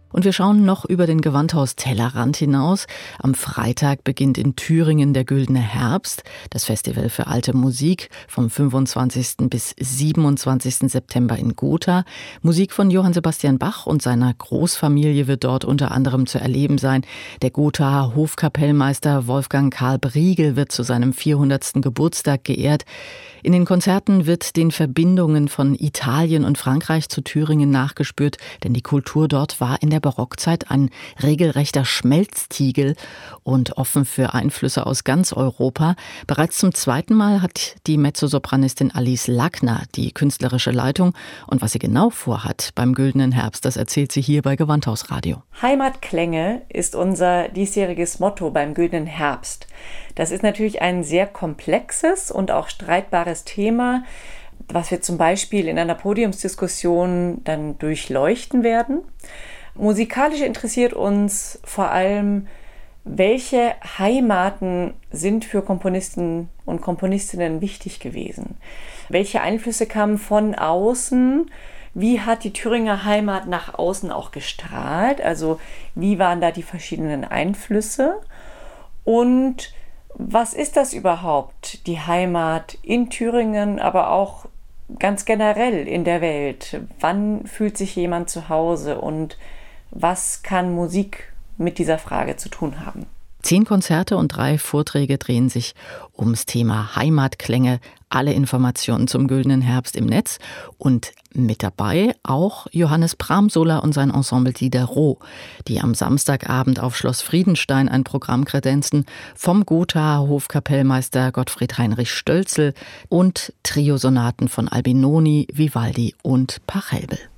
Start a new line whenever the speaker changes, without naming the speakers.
Und wir schauen noch über den Gewandhaus-Tellerrand hinaus. Am Freitag beginnt in Thüringen der Güldene Herbst, das Festival für alte Musik, vom 25. bis 27. September in Gotha. Musik von Johann Sebastian Bach und seiner Großfamilie wird dort unter anderem zu erleben sein. Der Gothaer Hofkapellmeister Wolfgang Karl Briegel wird zu seinem 400. Geburtstag geehrt. In den Konzerten wird den Verbindungen von Italien und Frankreich zu Thüringen nachgespürt, denn die Kultur dort war in der Barockzeit ein regelrechter Schmelztiegel und offen für Einflüsse aus ganz Europa. Bereits zum zweiten Mal hat die Mezzosopranistin Alice Lackner die künstlerische Leitung. Und was sie genau vorhat beim Güldenen Herbst, das erzählt sie hier bei Gewandhausradio.
Heimatklänge ist unser diesjähriges Motto beim Güldenen Herbst. Das ist natürlich ein sehr komplexes und auch streitbares Thema, was wir zum Beispiel in einer Podiumsdiskussion dann durchleuchten werden. Musikalisch interessiert uns vor allem, welche Heimaten sind für Komponisten und Komponistinnen wichtig gewesen? Welche Einflüsse kamen von außen? Wie hat die Thüringer Heimat nach außen auch gestrahlt? Also wie waren da die verschiedenen Einflüsse? Und was ist das überhaupt, die Heimat in Thüringen, aber auch ganz generell in der Welt? Wann fühlt sich jemand zu Hause und was kann Musik mit dieser Frage zu tun haben?
10 Konzerte und 3 Vorträge drehen sich ums Thema Heimatklänge. Alle Informationen zum Güldenen Herbst im Netz und mit dabei auch Johannes Pramsola und sein Ensemble Diderot, die am Samstagabend auf Schloss Friedenstein ein Programm kredenzen vom Gothaer Hofkapellmeister Gottfried Heinrich Stölzel und Triosonaten von Albinoni, Vivaldi und Pachelbel.